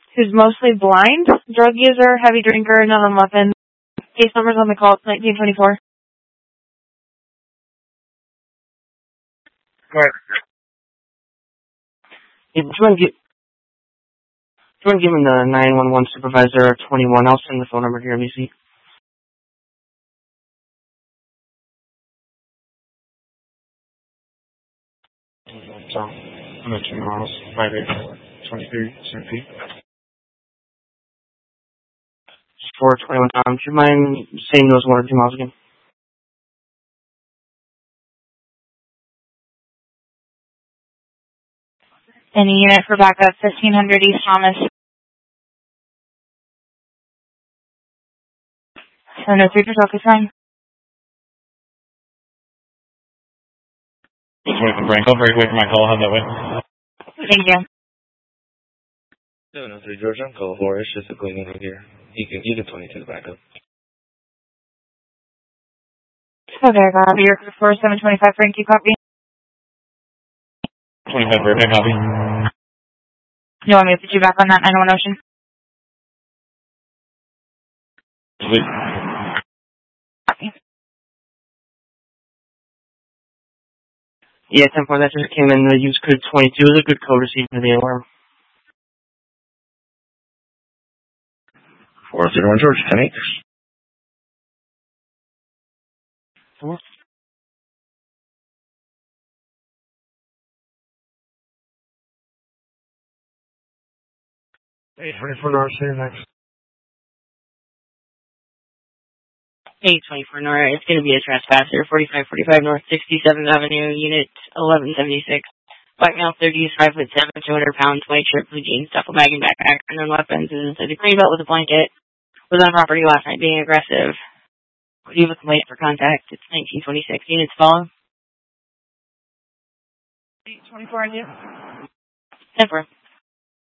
who's mostly blind, drug user, heavy drinker, none on weapons. Case numbers on the call, it's 1924. Right. Yeah, do you want to give him the 911 supervisor 21? I'll send the phone number here, Lucy. So, I'm at 2 miles, 5'8", 23, St. 421. Do you mind saying those 1 or 2 miles again? Any unit for backup, 1500 East Thomas. 703 for talk is fine. Just wait for Frank. I'll break away from my call. Have that way. Thank you. 703 George on call 4. It's just a cleaning in here. You can 22 the backup. Okay, copy. Your 4725 Frank, you copy? 25 birthday copy. You want me to put you back on that 901 Ocean? Sweet. Copy. Yeah, 10-4, that just came in. The use code 22 is a good code received for the alarm. 401 George, 10 acres. 4. 824 North, see you next. 824 North, it's going to be a trespasser, 4545 North 67th Avenue, Unit 1176. Black male, 30s, 5'7", 200 pounds, white shirt, blue jeans, duffel bag, and backpack, unknown weapons, is a green belt with a blanket, was on property last night being aggressive. Would you have a complaint for contact? It's 1926. Units follow. 824 on you. 10-4.